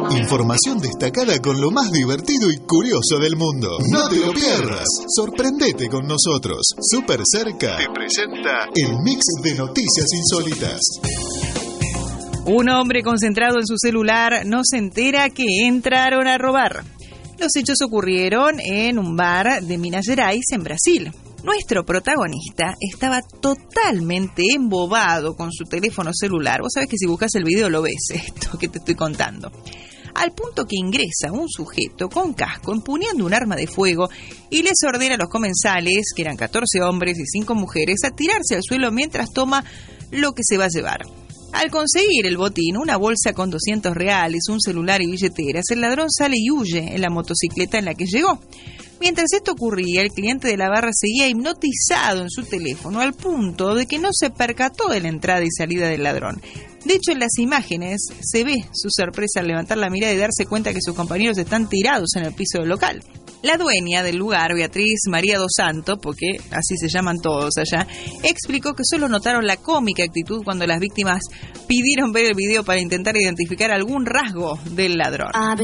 Información destacada con lo más divertido y curioso del mundo. No te lo pierdas. Sorprendete con nosotros. Súper Cerca te presenta el mix de noticias insólitas. Un hombre concentrado en su celular no se entera que entraron a robar. Los hechos ocurrieron en un bar de Minas Gerais, en Brasil. Nuestro protagonista estaba totalmente embobado con su teléfono celular. Vos sabés que si buscas el video lo ves, esto que te estoy contando. Al punto que ingresa un sujeto con casco empuñando un arma de fuego y les ordena a los comensales, que eran 14 hombres y 5 mujeres, a tirarse al suelo mientras toma lo que se va a llevar. Al conseguir el botín, una bolsa con 200 reales, un celular y billeteras, el ladrón sale y huye en la motocicleta en la que llegó. Mientras esto ocurría, el cliente de la barra seguía hipnotizado en su teléfono al punto de que no se percató de la entrada y salida del ladrón. De hecho, en las imágenes se ve su sorpresa al levantar la mirada y darse cuenta que sus compañeros están tirados en el piso del local. La dueña del lugar, Beatriz María dos Santos, porque así se llaman todos allá, explicó que solo notaron la cómica actitud cuando las víctimas pidieron ver el video para intentar identificar algún rasgo del ladrón.